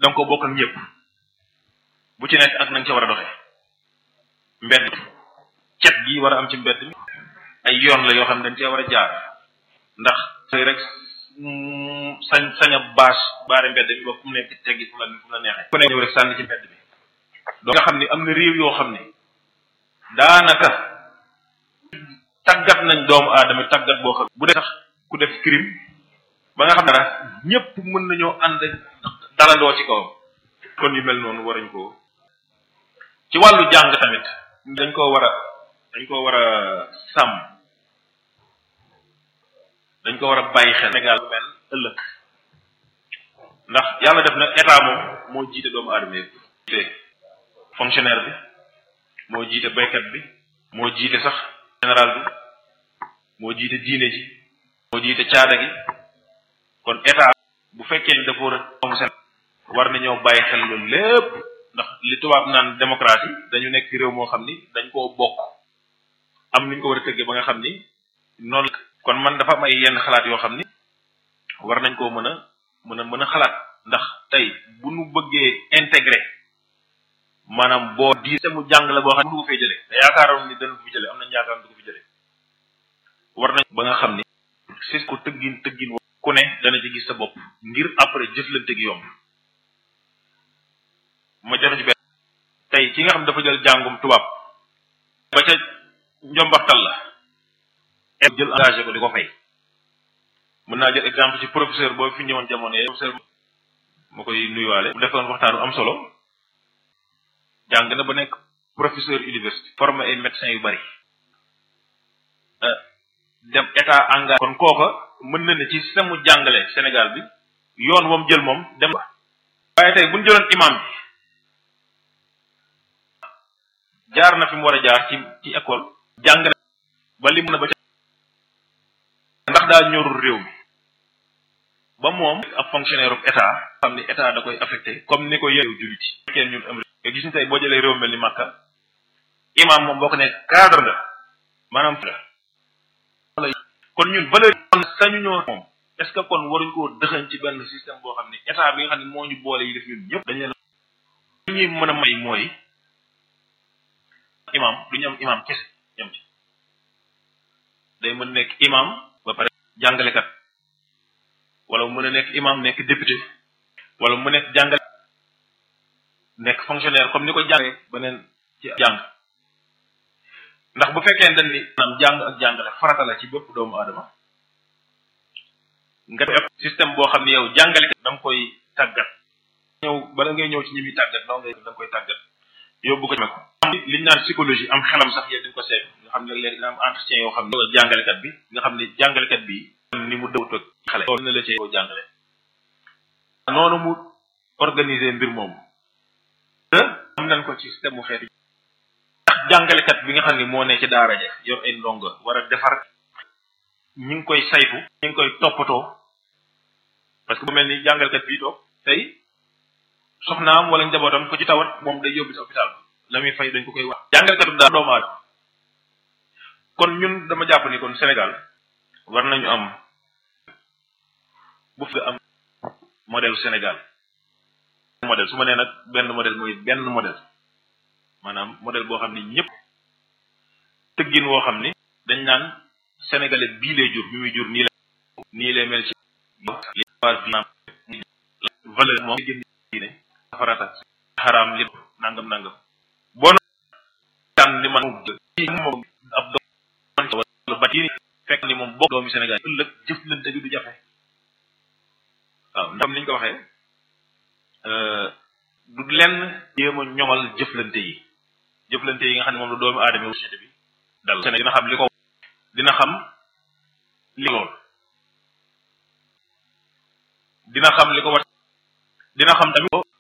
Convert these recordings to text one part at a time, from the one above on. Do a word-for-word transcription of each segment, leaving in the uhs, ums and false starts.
da nga ko bokk ak ñëpp bu ci nekk ak na nga ca war a doxee mbedd cet gi war a am ci mbedd mi ay yoon la yoo xam ne dañ cee war a jaar ndax tey rek sañ sañ a bâche baare mbedd mi ba fu mu nekk teggi fu la fu la neexee ku nekk ñëw rek sànni ci mbedd mi donc nga xam ni am na réew yoo xam ne daanaka tàggat nañ doomu aadama tàggat boo xam bu dee sax ku def crime ba nga xam dara ñëpp mën nañoo ànd dalandoo ci kawam kon yu mel noonu warañ ko ci wàllu jàng tamit dañ koo war a dañ koo war a sàmm dañ ko war a bàyyi xel Sénégal mel ëllëg ndax yàlla def na état moom moo jiite doomu aadama yëpp jiite fonctionnaire bi moo jiite baykat bi moo jiite sax général bi moo jiite diine ji moo jiite caada gi kon état bu fekkee ni dafa war a doomu Sénégal war nañoo bàyyi xel loolu lépp ndax li tubaab naan démocratie dañu nekk réew moo xam ni dañ koo bokk am nuñ ko war a tëggee ba nga xam ni noonu kon man dafa am ay yenn xalaat yoo xam ni war nañ koo mën a mën a mën a xalaat ndax tey bu nu bëggee intégré maanaam boo di te mu jàng la boo xam ne du ko fay jëlee te yaakaaroon ni dana ko fi jëlee am nañ yaakaar du ko fi jëlee war nañ ba nga xam ni c'est ko tëggin tëggin ku ne dana ci gis sa bopp ngir après jëflante gi yomb ma jox ci benn tey ki nga xam dafa jël jàngum tubaab ba ca njombaxtal la jël engagé ko di ko fay mën naa jël exemple ci professeur boobu fi ñëwoon jamono yee professeur ma koy nuyuwaale mu defoon waxtaanu am solo jàng na ba nekk professeur université formé ay médecins yu bari dem état engagé kon kooka mën na ne ci système mu jàngale Sénégal bi yoon moom jël moom dem waaye tey bu ñu jëloon imam bi jaar na fi mu war a jaar ci ci école jàng na ba lim na ba ndax daa ñorul réew mi ba moom ab fonctionnaire u état xam ni état da koy affecté comme ni ko yéew jullit yi fekkee ñun am nga gis ni tey boo jëlee réew mel ni Makka imam moom boo ko nekk cadre nga maanaam kon ñun valeur kon sañu ñoo moom est ce que kon waruñ koo dëxañ ci benn système boo xam ne état bi nga xam ne moo ñu boole yi def ñun ñëpp dañ leen lu ñuy mën a may mooy imam du ñu am imam kese ñam ci day mën nekk imam ba pare jàngalekat wala mu mën a nekk imam nekk député wala mu nekk jàngale nekk fonctionnaire comme ni ko jàngee beneen ci jàng ndax bu fekkee dañ ni maanaam jàng ak jàngale farata la ci bépp doomu aadama nga def système boo xam ne yow jàngalekat da nga koy tàggat ñëw bala ngay ñëw ci ñi muy tàggat doo ngay da nga koy tàggat yóbbu ko ko am li ñu naan psychologie am xelam sax yéen dañ ko seet nga xam ne léegi dina am entretien yoo xam ne jàngalekat bi nga xam ne jàngalekat bi ni mu dëw toog xale loolu na la cee koo jàngale noonu mu organiser mbir moomu am nañ ko ci système mu xeeti ndax jàngalekat bi nga xam ne moo ne ci daara ja yor ay ndongo war a defar ñi ngi koy saytu ñi ngi koy toppatoo parce que bu mel ni jàngalekat bii toog tey soxnaam wala njabootam ko ci tawat moom day yóbbu ci hôpital ba la muy fay dañ ko koy wax jàngalekatu daal doomu aadama kon ñun dama jàpp ni kon Sénégal war nañu am bu fi am modèle Sénégal modèle su ma nee nag benn modèle mooy benn modèle maanaam modèle boo xam ni ñëpp tëggin woo xam ni dañ naan sénégalais bii lay jur bi muy jur nii la nii lay mel ci valeur moom gën diine farata xaraam lépp nangam nangam boo tànn ni man moom ab doom wala bat yi fekk ni moom bokk doomi Sénégal ëllëg jëflante bi du jafe waaw ndax ni ñu ko waxee du lenn jéem a ñoŋal jëflante yi jëflante yi nga xam ne moom la doomu aadama société bi dal Sénégal dina xam li ko dina xam li lool dina xam li ko wat dina xam tamit waaw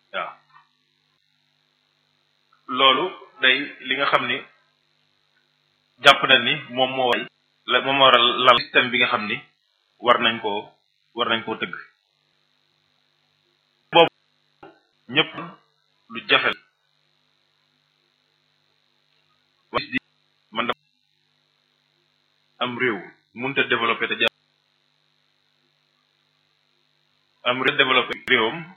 loolu day li nga xam ni jàpp na ni moom moo way la moom moo war a lal système bi nga xam ni war nañ koo war nañ koo tëgg boobu ñëpp lu jafe di man da am réew mënut a développé te am réew développé réewam